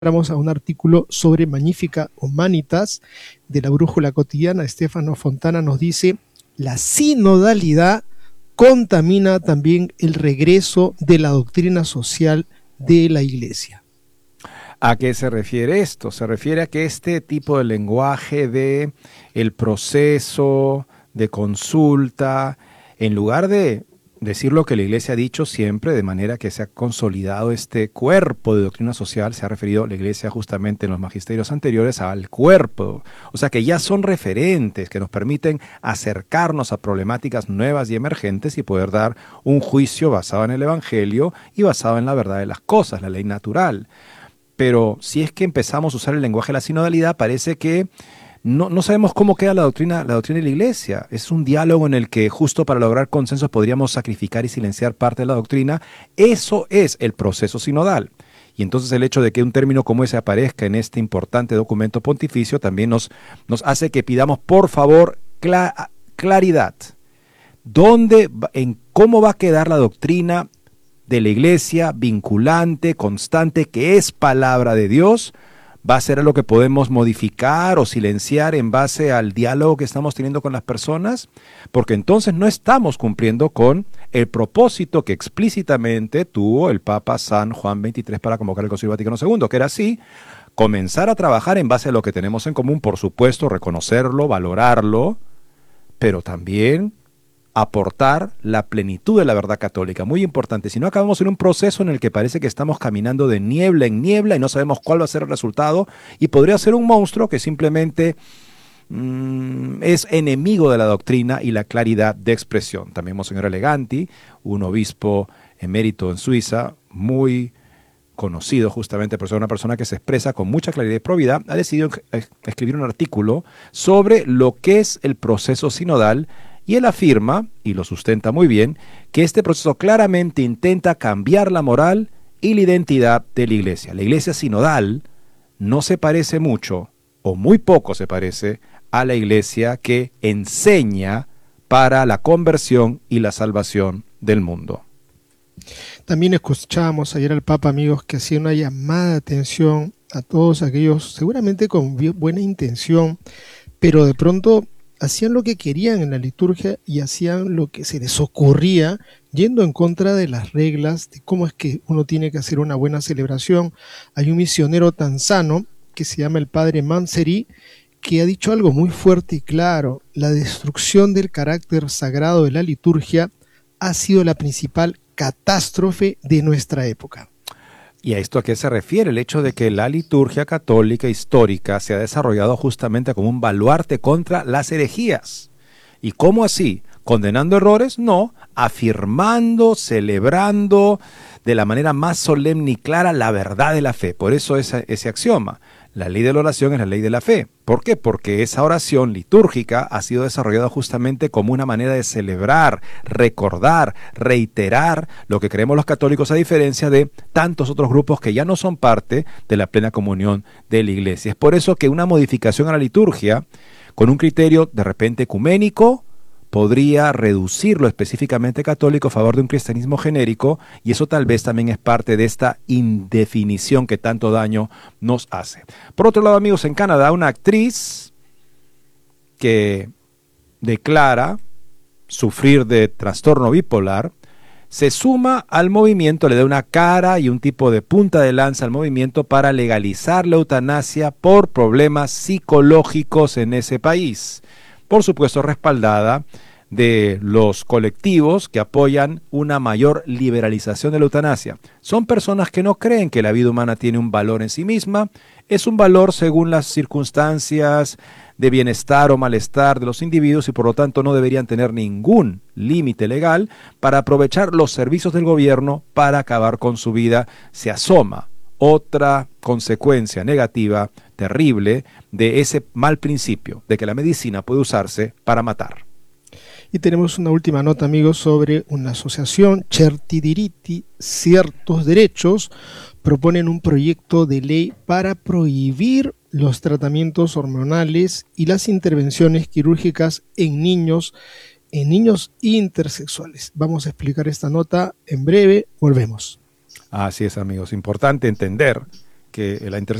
Vamos a un artículo sobre Magnificat Humanitas de la Brújula Cotidiana. Estefano Fontana nos dice: la sinodalidad contamina también el regreso de la doctrina social de la Iglesia. ¿A qué se refiere esto? Se refiere a que este tipo de lenguaje de el proceso, de consulta, en lugar de decir lo que la Iglesia ha dicho siempre, de manera que se ha consolidado este cuerpo de doctrina social, se ha referido la Iglesia justamente en los magisterios anteriores al cuerpo, o sea que ya son referentes que nos permiten acercarnos a problemáticas nuevas y emergentes y poder dar un juicio basado en el Evangelio y basado en la verdad de las cosas, la ley natural. Pero si es que empezamos a usar el lenguaje de la sinodalidad, parece que no sabemos cómo queda la doctrina de la Iglesia. Es un diálogo en el que justo para lograr consensos podríamos sacrificar y silenciar parte de la doctrina. Eso es el proceso sinodal. Y entonces el hecho de que un término como ese aparezca en este importante documento pontificio también nos hace que pidamos, por favor, claridad. ¿Cómo va a quedar la doctrina de la Iglesia vinculante, constante, que es palabra de Dios? ¿Va a ser algo que podemos modificar o silenciar en base al diálogo que estamos teniendo con las personas? Porque entonces no estamos cumpliendo con el propósito que explícitamente tuvo el Papa San Juan XXIII para convocar el Concilio Vaticano II, que era así: comenzar a trabajar en base a lo que tenemos en común, por supuesto, reconocerlo, valorarlo, pero también aportar la plenitud de la verdad católica, muy importante. Si no, acabamos en un proceso en el que parece que estamos caminando de niebla en niebla y no sabemos cuál va a ser el resultado, y podría ser un monstruo que simplemente es enemigo de la doctrina y la claridad de expresión. También Monseñor Eleganti, un obispo emérito en Suiza, muy conocido justamente por ser una persona que se expresa con mucha claridad y probidad, ha decidido escribir un artículo sobre lo que es el proceso sinodal. Y él afirma, y lo sustenta muy bien, que este proceso claramente intenta cambiar la moral y la identidad de la Iglesia. La Iglesia sinodal no se parece mucho, o muy poco se parece, a la Iglesia que enseña para la conversión y la salvación del mundo. También escuchábamos ayer al Papa, amigos, que hacía una llamada de atención a todos aquellos, seguramente con buena intención, pero de pronto hacían lo que querían en la liturgia y hacían lo que se les ocurría, yendo en contra de las reglas de cómo es que uno tiene que hacer una buena celebración. Hay un misionero tanzano que se llama el padre Manseri, que ha dicho algo muy fuerte y claro: la destrucción del carácter sagrado de la liturgia ha sido la principal catástrofe de nuestra época. ¿Y a esto a qué se refiere? El hecho de que la liturgia católica histórica se ha desarrollado justamente como un baluarte contra las herejías. ¿Y cómo así? ¿Condenando errores? No, afirmando, celebrando de la manera más solemne y clara la verdad de la fe. Por eso ese axioma: la ley de la oración es la ley de la fe. ¿Por qué? Porque esa oración litúrgica ha sido desarrollada justamente como una manera de celebrar, recordar, reiterar lo que creemos los católicos, a diferencia de tantos otros grupos que ya no son parte de la plena comunión de la Iglesia. Es por eso que una modificación a la liturgia, con un criterio de repente ecuménico, podría reducir lo específicamente católico a favor de un cristianismo genérico, y eso tal vez también es parte de esta indefinición que tanto daño nos hace. Por otro lado, amigos, en Canadá, una actriz que declara sufrir de trastorno bipolar se suma al movimiento, le da una cara y un tipo de punta de lanza al movimiento para legalizar la eutanasia por problemas psicológicos en ese país. Por supuesto, respaldada de los colectivos que apoyan una mayor liberalización de la eutanasia. Son personas que no creen que la vida humana tiene un valor en sí misma, es un valor según las circunstancias de bienestar o malestar de los individuos, y por lo tanto no deberían tener ningún límite legal para aprovechar los servicios del gobierno para acabar con su vida. Se asoma otra consecuencia negativa, terrible, de ese mal principio, de que la medicina puede usarse para matar. Y tenemos una última nota, amigos, sobre una asociación, Certi Diritti, Ciertos Derechos, proponen un proyecto de ley para prohibir los tratamientos hormonales y las intervenciones quirúrgicas en niños intersexuales. Vamos a explicar esta nota en breve, volvemos. Así es, amigos, importante entender que la